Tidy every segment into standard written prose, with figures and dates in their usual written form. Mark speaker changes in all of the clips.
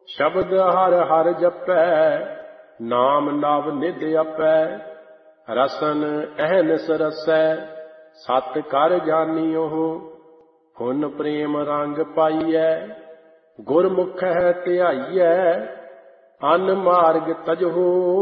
Speaker 1: ਸ਼ਬਦ ਹਰ ਹਰ ਜਪੈ, ਨਾਮ ਨਵ ਨਿਧ ਆਪੈ। ਰਸਨ ਅਹਨਿਸ ਰਸੈ, ਸਤ ਕਰ ਜਾਣਿਓ। ਹੁਨ ਪ੍ਰੇਮ ਰੰਗ ਪਾਈਐ, ਗੁਰਮੁਖ ਹੈ ਧਿਆਈਐ। ਅਨ ਮਾਰਗ ਤਜਹੁ,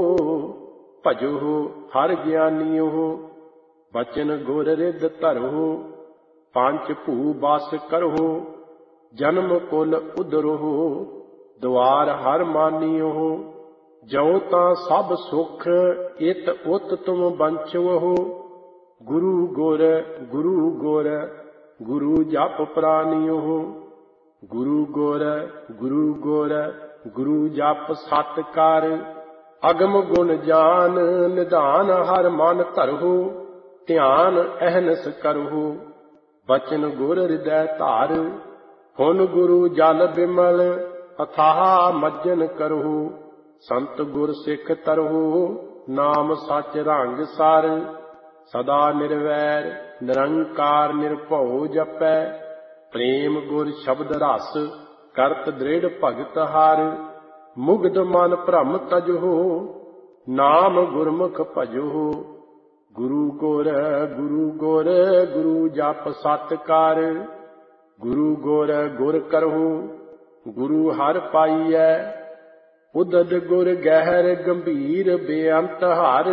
Speaker 1: ਭਜਹੁ ਹਰ ਗਿਆਨੀਓ। ਬਚਨ ਗੁਰ ਰਿਦ ਧਰਹੁ, ਪੰਚ ਭੂ ਬਸ ਕਰਹੁ। ਜਨਮ ਕੁਲ ਉਦਰਹੁ, ਦੁਆਰ ਹਰ ਮਾਨੀਓ। ਜਉ ਤਾਂ ਸਭ ਸੁਖ, ਇਤ ਉਤ ਤੁਮ ਬੰਚਵਹੁ। ਗੁਰੂ ਗੁਰ ਗੁਰੂ ਗੁਰ, ਗੁਰੂ ਜਪ ਪ੍ਰਾਨਿਓ। ਗੁਰੂ ਗੁਰ ਗੁਰੂ ਗੁਰ, ਗੁਰੂ ਜਪ ਸਤ ਕਰ। ਅਗਮ ਗੁਣ ਜਾਨ, ਨਿਧਾਨ ਹਰ ਮਨ ਧਰਹੁ। ਧਿਆਨ ਅਹਨਿਸ ਕਰਹੁ, ਬਚਨ ਗੁਰ ਹਿਰਦੈ ਧਾਰ। ਹੁਨ ਗੁਰੂ ਜਲ ਬਿਮਲ, ਅਥਾਹ ਮੱਜਨ ਕਰਹੁ। ਸੰਤ ਗੁਰ ਸਿੱਖ ਤਰਹੁ, ਨਾਮ ਸਚ ਰੰਗ ਸਰ। ਸਦਾ ਨਿਰਵੈਰ ਨਿਰੰਕਾਰ ਨਿਰਭਉ ਜਪੈ। ਪ੍ਰੇਮ ਗੁਰ ਸ਼ਬਦ ਰਸ, ਕਰਤ ਦ੍ਰਿੜ ਭਗਤ ਹਰ। ਮੁਗਧ ਮਨ ਭ੍ਰਮ ਤਜਹੁ, ਨਾਮ ਗੁਰਮੁਖ ਭਜਹੁ। ਗੁਰੂ ਗੁਰ ਗੁਰੂ ਗੁਰ, ਗੁਰੂ ਜਪ ਸਤ ਕਰ। ਗੁਰੂ ਗੁਰ ਗੁਰ ਕਰਹੁ, ਗੁਰੂ ਹਰਿ ਪਾਈਐ। ਉਦਦ ਗੁਰ ਗਹਿਰ ਗੰਭੀਰ, ਬੇਅੰਤ ਹਰ।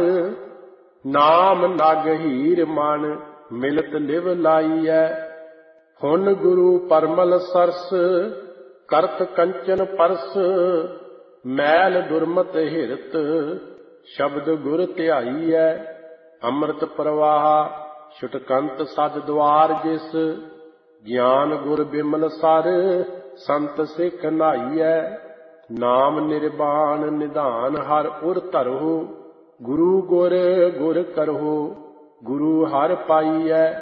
Speaker 1: ਨਾਮ ਨਗ ਹੀਰ ਮਨ, ਮਿਲਤ ਲਿਵ ਲਾਈਐ। ਹੁਨ ਗੁਰੂ ਪਰਮਲ ਸਰਸ, ਕਰਤ ਕੰਚਨ ਪਰਸ। ਮੈਲ ਦੁਰਮਤ ਹਿਰਤ, ਸ਼ਬਦ ਗੁਰ ਧਿਆਈਐ। ਅੰਮ੍ਰਿਤ ਪ੍ਰਵਾਹ, ਛੁਟਕੰਤ ਸਦ ਦੁਆਰ ਜਿਸ। ਗਿਆਨ ਗੁਰ ਬਿਮਲ ਸਰ, ਸੰਤ ਸਿੱਖ ਨਾਈਐ। ਨਾਮ ਨਿਰਵਾਣ ਨਿਧਾਨ ਹਰ ਉਰ ਧਰਹੁ। ਗੁਰੂ ਗੁਰ ਗੁਰ ਕਰਹੁ, ਗੁਰੂ ਹਰਿ ਪਾਈਐ।